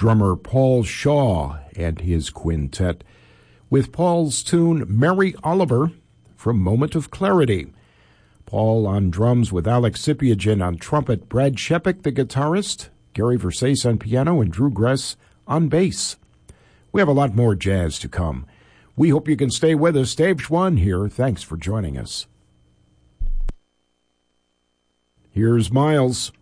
drummer Paul Shaw and his quintet, with Paul's tune Mary Oliver from Moment of Clarity. Paul on drums with Alex Sipiagin on trumpet, Brad Shepik, the guitarist, Gary Versace on piano, and Drew Gress on bass. We have a lot more jazz to come. We hope you can stay with us. Dave Schwann here. Thanks for joining us. Here's Miles.